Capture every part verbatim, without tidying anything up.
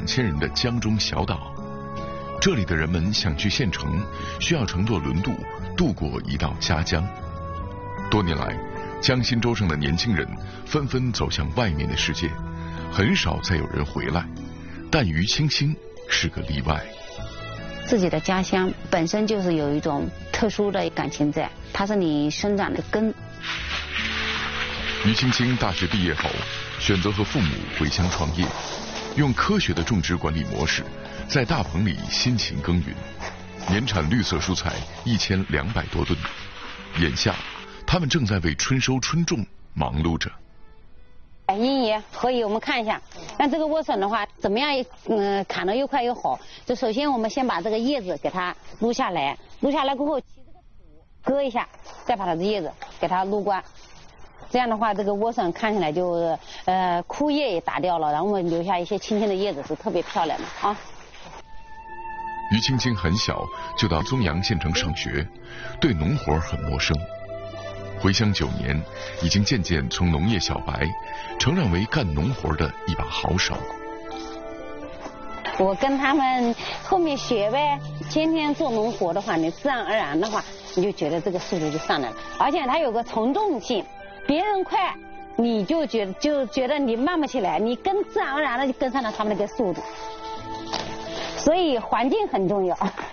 千人的江中小岛。这里的人们想去县城，需要乘坐轮渡渡过一道夹江。多年来，江心洲上的年轻人纷纷走向外面的世界，很少再有人回来。但于青青是个例外。 自己的家乡本身就是有一种特殊的感情在，它是你生长的根。 于青青大学毕业后，选择和父母回乡创业，用科学的种植管理模式，在大棚里辛勤耕耘，年产绿色蔬菜一千两百多吨。眼下，他们正在为春收春种忙碌着。 英爷，何姨，我们看一下，那这个莴笋的话，怎么样？嗯，砍得又快又好。就首先我们先把这个叶子给它撸下来，撸下来过后，起这个土割一下，再把它的叶子给它撸光。这样的话，这个莴笋看起来就呃枯叶也打掉了，然后我们留下一些青青的叶子，是特别漂亮的啊。 于青青很小就到宗阳县城上学，对农活很陌生。回乡九年，已经渐渐从农业小白成长为干农活的一把好手。 我跟他们后面学呗，天天做农活的话，你自然而然的话，你就觉得这个速度就上来了，而且它有个从众性，别人快，你就觉得就觉得你慢不起来，你跟自然而然的就跟上了他们那个速度，所以环境很重要。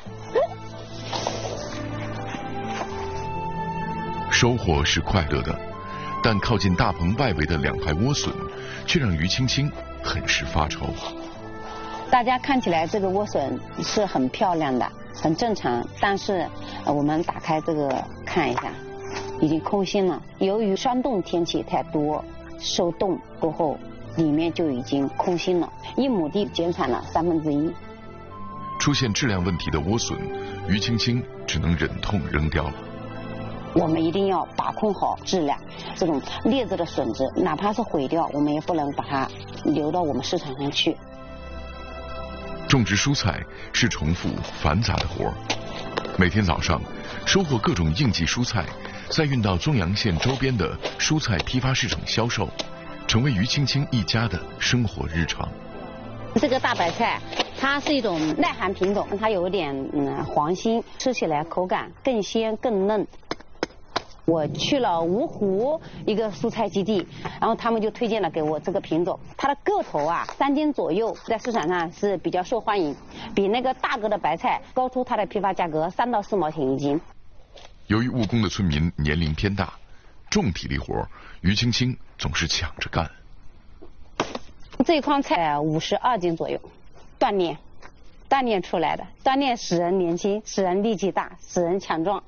收获是快乐的，但靠近大棚外围的两排莴笋，却让于青青很是发愁。 大家看起来这个莴笋是很漂亮的，很正常，但是我们打开这个看一下，已经空心了。由于霜冻天气太多，受冻过后，里面就已经空心了，一亩地减产了三分之一。 出现质量问题的莴笋，于青青只能忍痛扔掉了。 我们一定要把控好质量，这种劣质的笋子，哪怕是毁掉，我们也不能把它流到我们市场上去。 种植蔬菜是重复繁杂的活儿，每天早上收获各种应季蔬菜，再运到宗阳县周边的蔬菜批发市场销售，成为于青青一家的生活日常。 这个大白菜，它是一种耐寒品种，它有一点嗯黄心，吃起来口感更鲜更嫩。我去了芜湖一个蔬菜基地，然后他们就推荐了给我这个品种，它的个头啊三斤左右，在市场上是比较受欢迎，比那个大个的白菜高出它的批发价格三到四毛钱一斤。 由于务工的村民年龄偏大，重体力活，于青青总是抢着干。 这筐菜五十二斤左右，锻炼，锻炼出来的，锻炼使人年轻，使人力气大，使人强壮。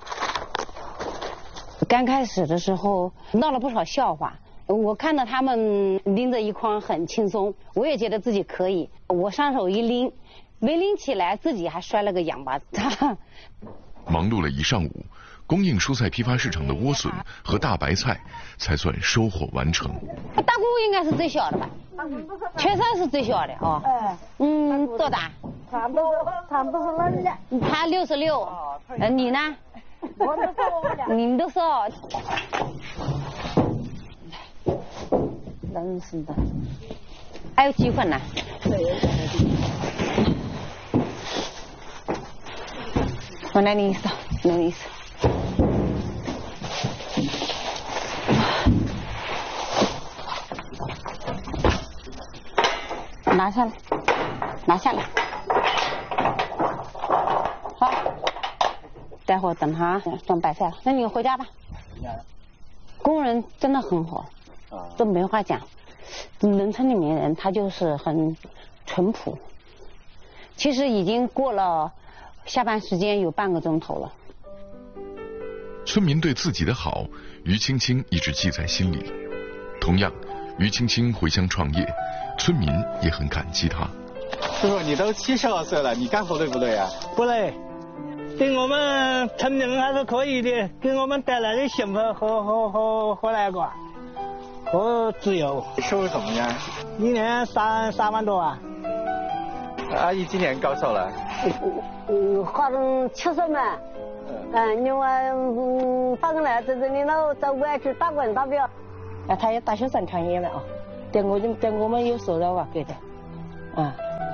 刚开始的时候闹了不少笑话，我看到他们拎着一筐很轻松，我也觉得自己可以。我上手一拎，没拎起来，自己还摔了个仰巴。 忙碌了一上午，供应蔬菜批发市场的莴笋和大白菜才算收获完成。 大姑应该是最小的吧？确实是最小的哦。嗯，多大？ 差不多，差不多是那的。 他六十六，呃，你呢？ 我都说， 你都说，真是的。还有几捆呢？我来你一手，来你一手。拿下来，拿下来。好。待会儿等他装白菜，那你回家吧。工人真的很好，都没话讲。农村里面人他就是很淳朴。其实已经过了下班时间有半个钟头了。 村民对自己的好，于青青一直记在心里。同样，于青青回乡创业，村民也很感激他。 师傅，你都七十二岁了，你干活累不累啊？ 不累。对我们村民还是可以的，给我们带来的幸福和和和和那个和自由。 收入怎么样？ 一年三三万多啊。 阿姨今年高寿了？ 嗯，好像七十嘛。嗯，另外嗯，反正来在这里了，在外去打工打表。 啊，他也大学生创业了啊，对我对我们有收入啊，给的，啊。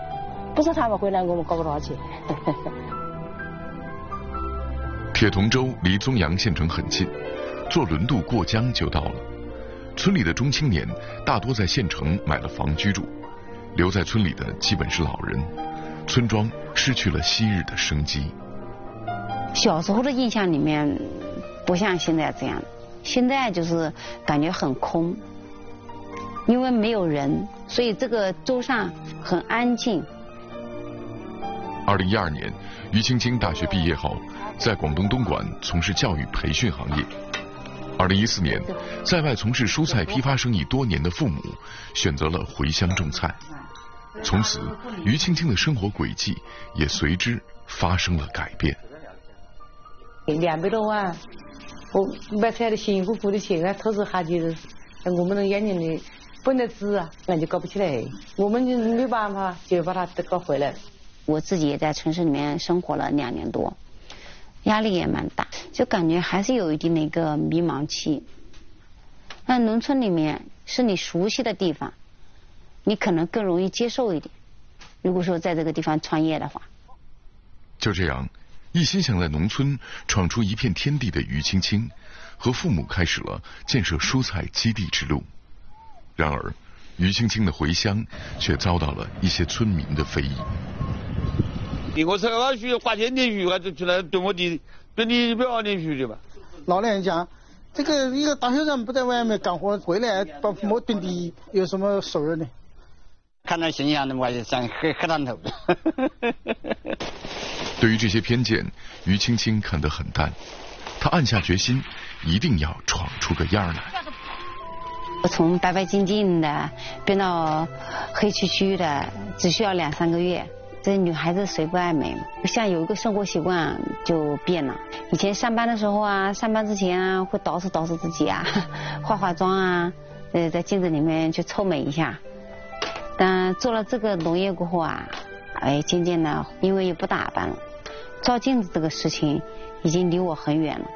不是他们回来，我们搞不到去。 铁同洲离宗阳县城很近，坐轮渡过江就到了。村里的中青年大多在县城买了房居住，留在村里的基本是老人，村庄失去了昔日的生机。 小时候的印象里面，不像现在这样，现在就是感觉很空，因为没有人，所以这个舟上很安静。 二零一二年，于青青大学毕业后，在广东东莞从事教育培训行业。二零一四年，在外从事蔬菜批发生意多年的父母选择了回乡种菜，从此于青青的生活轨迹也随之发生了改变。 两百多万，我买菜的辛辛苦苦的钱啊，投资下去，我们的眼睛里本来值啊，那就搞不起来，我们就没办法，就把它搞回来。 我自己也在城市里面生活了两年多，压力也蛮大，就感觉还是有一定的一个迷茫期。那农村里面是你熟悉的地方，你可能更容易接受一点。如果说在这个地方创业的话， 就这样，一心想在农村闯出一片天地的于青青，和父母开始了建设蔬菜基地之路。然而，于青青的回乡却遭到了一些村民的非议。 我这个需要花钱连续，我就出来对我的对你不要连续的嘛。 老年人讲，这个一个大学生不在外面干活，回来把父母蹲地，有什么收入呢？ 看到形象的我就想喝喝汤头。 对于这些偏见，于青青看得很淡，她暗下决心，一定要闯出个样来。 我从白白净净的变到黑黢黢的，只需要两三个月。这女孩子谁不爱美嘛？像有一个生活习惯就变了。以前上班的时候啊，上班之前啊，会捯饬捯饬自己啊，化化妆啊，呃，在镜子里面去臭美一下。但做了这个农业过后啊，哎，渐渐的，因为也不打扮了，照镜子这个事情已经离我很远了。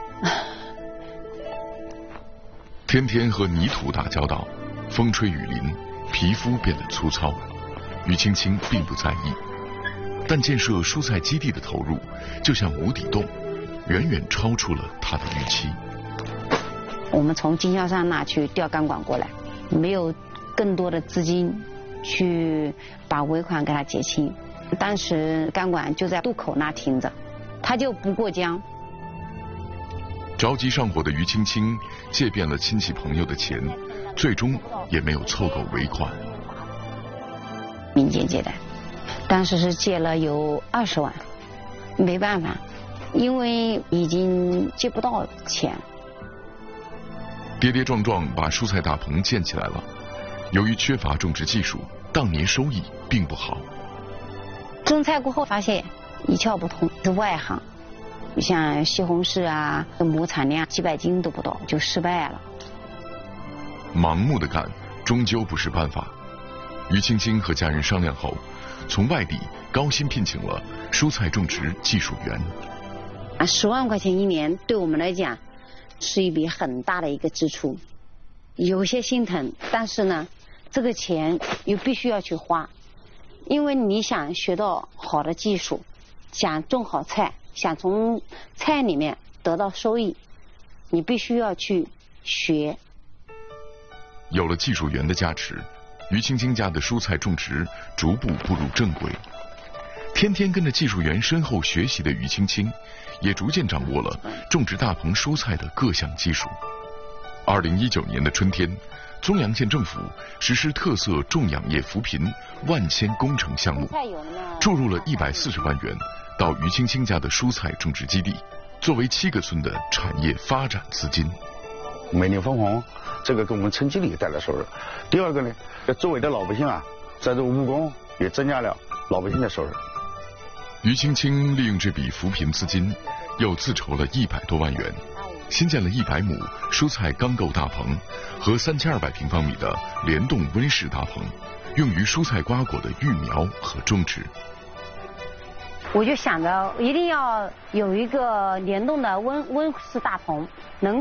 天天和泥土打交道，风吹雨淋，皮肤变得粗糙。于青青并不在意，但建设蔬菜基地的投入就像无底洞，远远超出了他的预期。 我们从经销商那去调钢管过来，没有更多的资金去把尾款给他结清。当时钢管就在渡口那停着，他就不过江。 着急上火的于青青借遍了亲戚朋友的钱，最终也没有凑够尾款。 民间借贷，当时是借了有二十万，没办法，因为已经借不到钱。 跌跌撞撞把蔬菜大棚建起来了，由于缺乏种植技术，当年收益并不好。 种菜过后发现一窍不通，是外行，像西红柿啊，亩产量几百斤都不到，就失败了。 盲目的干终究不是办法。于青青和家人商量后，从外地高薪聘请了蔬菜种植技术员。 啊，十万块钱一年对我们来讲是一笔很大的一个支出，有些心疼，但是呢，这个钱又必须要去花，因为你想学到好的技术，想种好菜，想从菜里面得到收益，你必须要去学。 有了技术员的加持，于青青家的蔬菜种植逐步步入正轨。天天跟着技术员身后学习的于青青，也逐渐掌握了种植大棚蔬菜的各项技术。二零一九年的春天，宗阳县政府实施特色种养业扶贫万千工程项目，注入了一百四十万元到于青青家的蔬菜种植基地，作为七个村的产业发展资金。 每年分红，这个给我们村经理带来收入。第二个呢，周围的老百姓啊，在这务工也增加了老百姓的收入。 于青青利用这笔扶贫资金，又自筹了一百多万元，新建了一百亩蔬菜钢构大棚和三千二百平方米的联动温室大棚，用于蔬菜瓜果的育苗和种植。 我就想着一定要有一个联动的温温室大棚，能够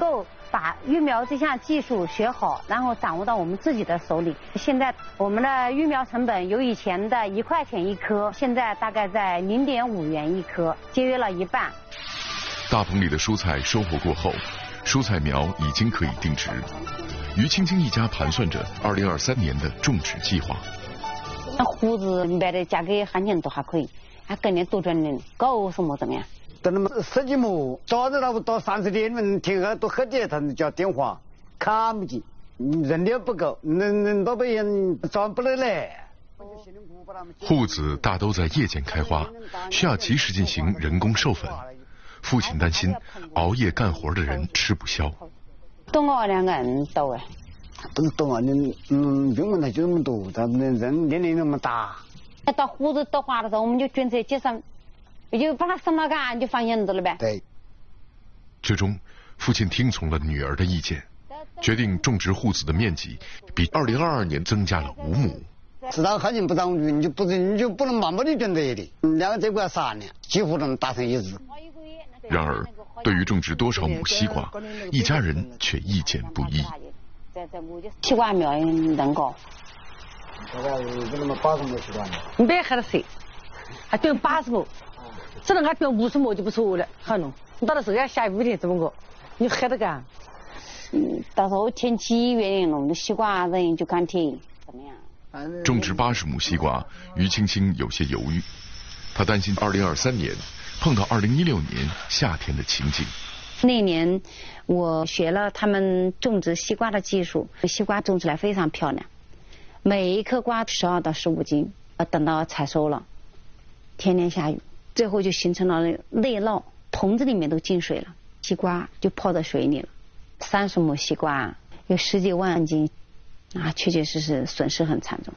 把育苗这项技术学好，然后掌握到我们自己的手里。现在我们的育苗成本由以前的一块钱一颗，现在大概在零点五元一颗，节约了一半。 大棚里的蔬菜收获过后，蔬菜苗已经可以定植。于青青一家盘算着二零二三年的种植计划。 那胡子卖的价格行情都还可以，还跟人多赚点，搞什么怎么样？ 等那么十几亩，早上到到三四点钟，天黑都黑点，他们叫电话，看不进，人力不够，人人老百姓早不能来。 户子大都在夜间开花，需要及时进行人工授粉。父亲担心熬夜干活的人吃不消。 多熬两个人多哎。 不是多啊，你嗯，不用他就那么多，咱们人年龄那么大。 到胡子到花的时候，我们就捐在街上。也就把它生了干，就放园子了呗。 对。 最终，父亲听从了女儿的意见，决定种植户子的面积比二零二二年增加了五亩。 市场行情不涨，你就不你就不能盲目的种这里，两个这块三年几乎能达成一致。 然而，对于种植多少亩西瓜，一家人却意见不一。 西瓜苗能高？ 大概有那么八十亩西瓜苗。 你别害了谁？还种八十亩，只能还种五十亩就不错了，好弄。你到了时候要下雨天怎么搞？你害得干？ 嗯，到时候天气原因了，那西瓜人就看天怎么样。 种植八十亩西瓜，于青青有些犹豫，她担心二零二三年碰到二零一六年夏天的情景。 那年我学了他们种植西瓜的技术，西瓜种起来非常漂亮，每一颗瓜十二到十五斤。等到采收了，天天下雨，最后就形成了内涝，棚子里面都进水了，西瓜就泡在水里了。三十亩西瓜有十几万斤，啊，确确实实损失很惨重。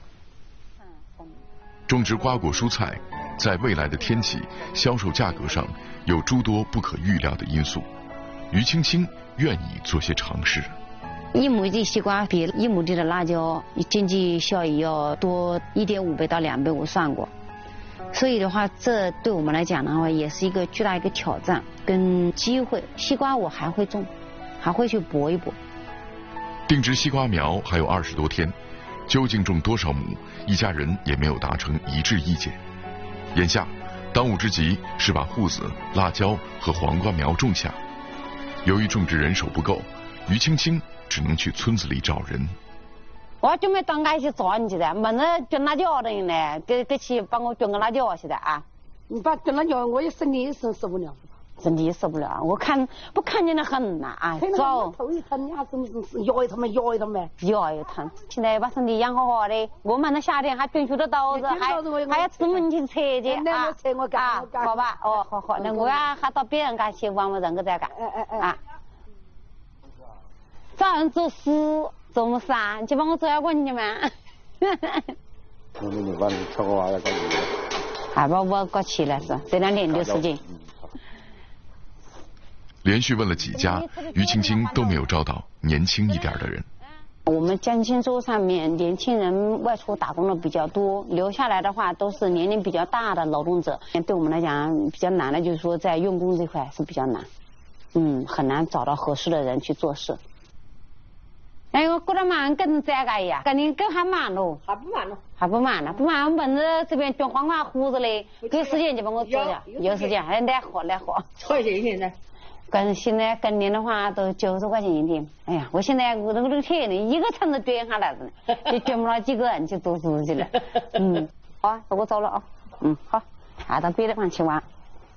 种植瓜果蔬菜，在未来的天气、销售价格上有诸多不可预料的因素。于青青愿意做些尝试。 一亩地西瓜比一亩地的辣椒经济效益要多一点五倍到两倍，我算过。所以的话，这对我们来讲的话，也是一个巨大一个挑战跟机会。西瓜我还会种，还会去搏一搏。 定植西瓜苗还有二十多天，究竟种多少亩，一家人也没有达成一致意见。眼下，当务之急是把户子、辣椒和黄瓜苗种下。由于种植人手不够，于青青只能去村子里找人。 我准备到俺去找你去的，没人种辣椒的人呢，给给去帮我种个辣椒去的啊！ 你把种辣椒，我也身体受受不了。 身体受不了，我看不看见的很呐啊！ 找头一疼，你还是腰一疼嘛，腰一疼呗。 腰一疼，现在把身体养好好的。我们那夏天还种许多稻子，还还要出门去采去啊！啊，好吧，哦，好好，那我要还到别人家去帮我人个再干。 哎哎哎啊！找人做事做么事啊？就帮我做下滚去嘛。 我们就把你炒个娃了，感觉。 还把我搞起来是，这两年的时间。 连续问了几家，于青青都没有招到年轻一点的人。 我们江青州上面年轻人外出打工的比较多，留下来的话都是年龄比较大的劳动者。对我们来讲比较难的就是说在用工这块是比较难，嗯，很难找到合适的人去做事。哎，我觉得忙跟这个呀，跟你更还忙喽， 还不忙喽， 还不忙呢，不忙我们这这边种黄瓜、胡子嘞，有时间就帮我做掉，有时间还来活来活。 多少钱一天呢？ 跟现在跟年的话都九十块钱一天，哎呀，我现在我这个这个钱呢，一个村子捐下来的呢，就捐不了几个人去做事去了。嗯，好啊，我走了啊。嗯，好，还到别的地方去玩。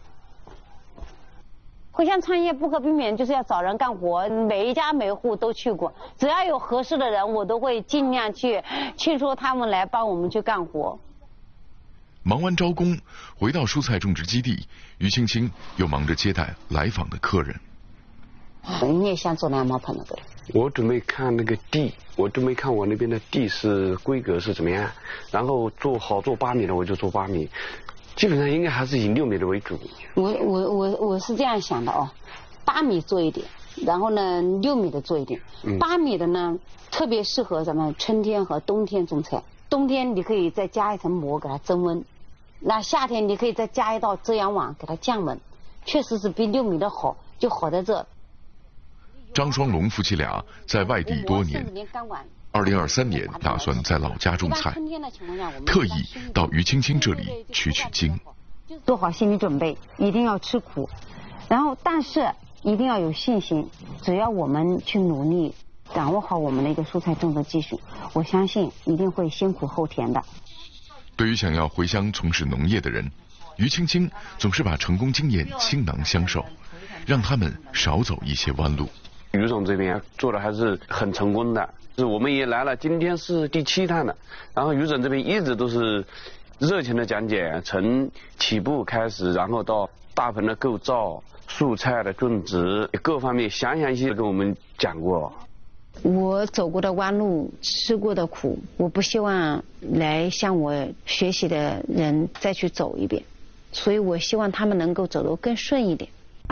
回乡创业不可避免就是要找人干活，每一家每户都去过，只要有合适的人，我都会尽量去劝说他们来帮我们去干活。 忙完招工，回到蔬菜种植基地，于青青又忙着接待来访的客人。 你也想做南毛棚那个？ 我准备看那个地，我准备看我那边的地是规格是怎么样，然后做好做八米的我就做八米，基本上应该还是以六米的为主。 我我我我是这样想的哦，八米做一点，然后呢六米的做一点。嗯、八米的呢特别适合咱们春天和冬天种菜，冬天你可以再加一层膜给它增温。那夏天你可以再加一道遮阳网给它降温，确实是比六米的好，就好在这。 张双龙夫妻俩在外地多年，二零二三年打算在老家种菜，特意到于青青这里取取经。 做好心理准备，一定要吃苦，然后但是一定要有信心。只要我们去努力，掌握好我们的一个蔬菜种植技术，我相信一定会先苦后甜的。 对于想要回乡从事农业的人，于青青总是把成功经验倾囊相授，让他们少走一些弯路。 于总这边做的还是很成功的，是我们也来了，今天是第七趟了。然后于总这边一直都是热情的讲解，从起步开始，然后到大棚的构造、蔬菜的种植各方面详详细细跟我们讲过。 我走过的弯路，吃过的苦，我不希望来向我学习的人再去走一遍，所以我希望他们能够走得更顺一点。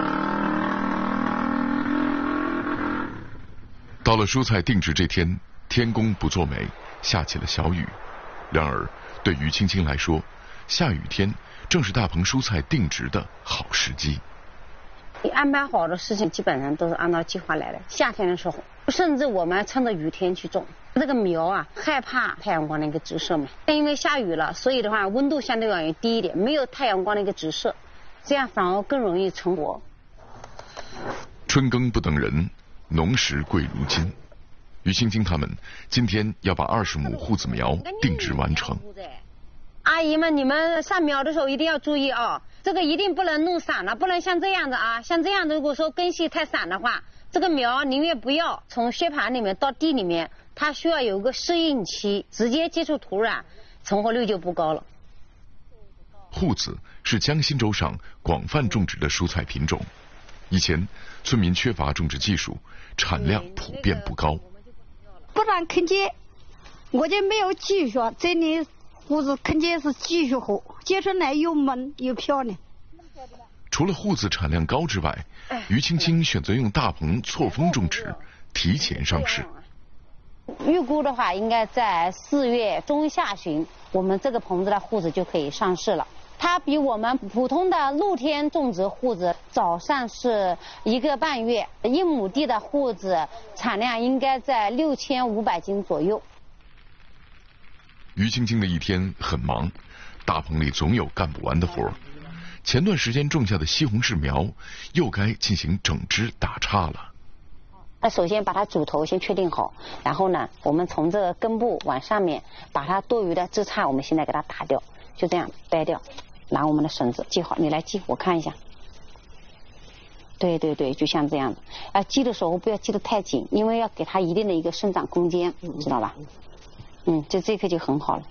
到了蔬菜定植这天，天公不作美，下起了小雨。然而对于青青来说，下雨天正是大棚蔬菜定植的好时机。 你安排好的事情基本上都是按照计划来的。夏天的时候，甚至我们趁着雨天去种。这个苗啊，害怕太阳光的一个直射嘛，因为下雨了，所以的话温度相对而言低一点，没有太阳光的一个直射，这样反而更容易成活。 春耕不等人，农时贵如金。于青青他们今天要把二十亩护子苗定植完成。 阿姨们，你们上苗的时候一定要注意啊，这个一定不能弄散了，不能像这样子啊，像这样子如果说根系太散的话，这个苗宁愿不要从薛盘里面到地里面，它需要有个适应期，直接接触土壤，成活率就不高了。 护子是江心洲上广泛种植的蔬菜品种，以前村民缺乏种植技术，产量普遍不高。 不然肯定我就没有技术，这里护子肯定是技术好，接出来又萌又漂亮。 除了护子产量高之外，于青青选择用大棚错峰种植，提前上市。 预估的话，应该在四月中下旬，我们这个棚子的护子就可以上市了。它比我们普通的露天种植护子早上市一个半月，一亩地的护子产量应该在六千五百斤左右。 于青青的一天很忙，大棚里总有干不完的活。前段时间种下的西红柿苗又该进行整枝打杈了。 那首先把它主头先确定好，然后呢，我们从这个根部往上面把它多余的枝杈，我们现在给它打掉，就这样掰掉。拿我们的绳子系好，你来系，我看一下。对对对，就像这样子。啊，系的时候不要系得太紧，因为要给它一定的一个生长空间，知道吧？嗯，就这颗就很好了。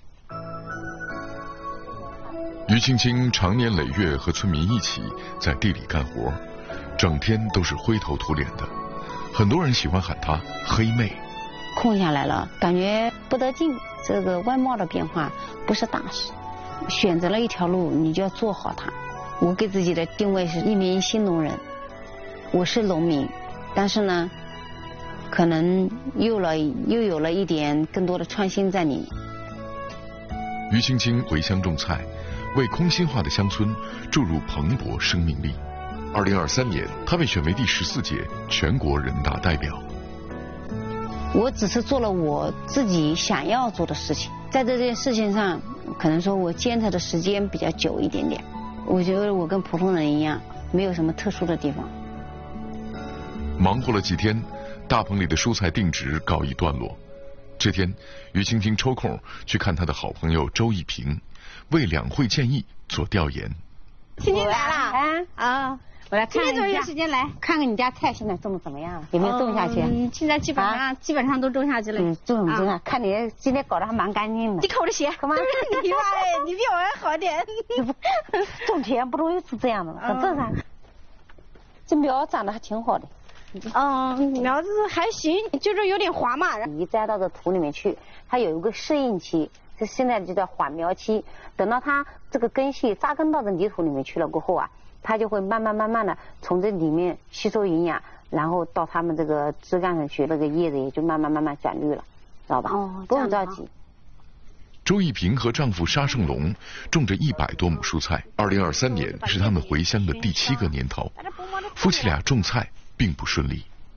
于青青常年累月和村民一起在地里干活，整天都是灰头土脸的，很多人喜欢喊她黑妹。 空下来了，感觉不得劲，这个外貌的变化不是大事。选择了一条路，你就要做好它。我给自己的定位是一名新农人，我是农民，但是呢，可能又了又有了一点更多的创新在里面。 于青青回乡种菜，为空心化的乡村注入蓬勃生命力。二零二三年，她被选为第十四届全国人大代表。 我只是做了我自己想要做的事情，在这件事情上，可能说我坚持的时间比较久一点点。我觉得我跟普通人一样，没有什么特殊的地方。 忙活了几天，大棚里的蔬菜定植告一段落。这天，于青青抽空去看她的好朋友周一平，为两会建议做调研。 今天来了啊啊！我来看看，今天多有时间来看看你家菜现在种的怎么样了？有没有种下去？ 嗯，现在基本上、啊、基本上都种下去了。 嗯，种种下，看你今天搞得还蛮干净的。 你看我的鞋，干嘛？你吧，你比我还好点。 种田不容易是这样的，很正常。这苗长得还挺好的。 嗯，苗子还行，就是有点滑嘛。 你一栽到这土里面去，它有一个适应期，这现在就叫缓苗期。等到它这个根系扎根到这泥土里面去了过后啊，它就会慢慢慢慢的从这里面吸收营养，然后到它们这个枝干上去，那个叶子也就慢慢慢慢转绿了，知道吧？哦，不用着急。 周一平和丈夫沙胜龙种着一百多亩蔬菜，二零二三年是他们回乡的第七个年头。夫妻俩种菜并不顺利。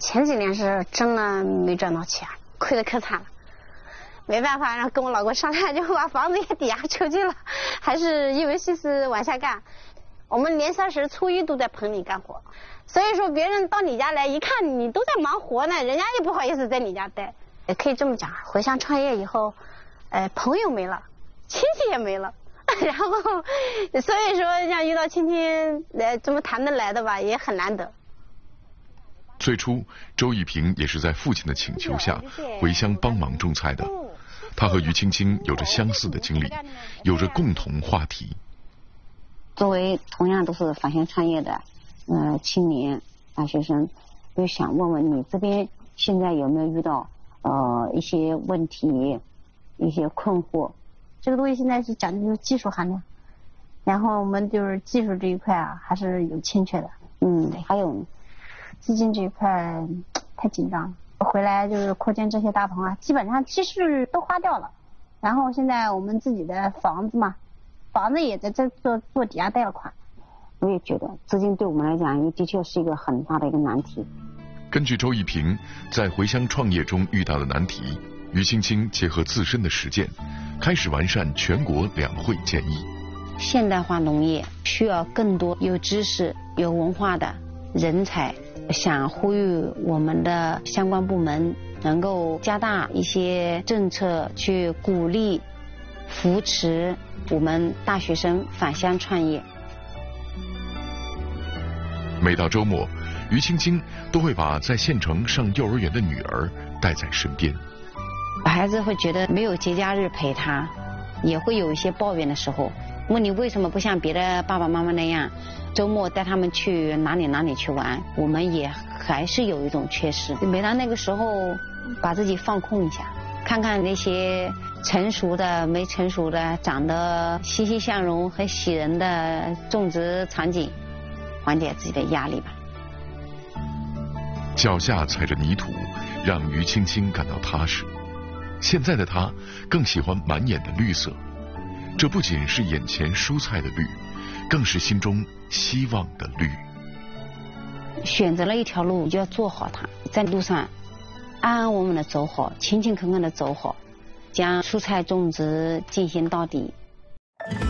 前几年是真的没赚到钱，亏得可惨了。没办法，然后跟我老公商量，就把房子也抵押出去了，还是一门心思往下干。我们年三十、初一都在棚里干活，所以说别人到你家来一看你都在忙活呢，人家也不好意思在你家待。也可以这么讲，回乡创业以后，呃，朋友没了，亲戚也没了，然后所以说像遇到亲戚来这么谈得来的吧，也很难得。 最初，周一平也是在父亲的请求下回乡帮忙种菜的。他和于青青有着相似的经历，有着共同话题。 作为同样都是返乡创业的呃青年大学生，就想问问你这边现在有没有遇到呃一些问题、一些困惑？ 这个东西现在是讲究技术含量，然后我们就是技术这一块啊还是有欠缺的。 嗯，还有资金这一块太紧张了。回来就是扩建这些大棚啊，基本上积蓄都花掉了。然后现在我们自己的房子嘛，房子也在这做做抵押贷款。 我也觉得资金对我们来讲也的确是一个很大的一个难题。 根据周一平在回乡创业中遇到的难题，于青青结合自身的实践，开始完善全国两会建议。 现代化农业需要更多有知识、有文化的人才。想呼吁我们的相关部门能够加大一些政策，去鼓励、扶持我们大学生返乡创业。 每到周末，于青青都会把在县城上幼儿园的女儿带在身边。 孩子会觉得没有节假日陪他，也会有一些抱怨的时候，问你为什么不像别的爸爸妈妈那样周末带他们去哪里哪里去玩。我们也还是有一种缺失，每当那个时候把自己放空一下，看看那些成熟的没成熟的长得欣欣向荣很喜人的种植场景，缓解自己的压力吧。 脚下踩着泥土，让于青青感到踏实。现在的她更喜欢满眼的绿色，这不仅是眼前蔬菜的绿，更是心中希望的绿。 选择了一条路就要做好它，在路上安安稳稳的走好，勤勤恳恳的走好，将蔬菜种植进行到底。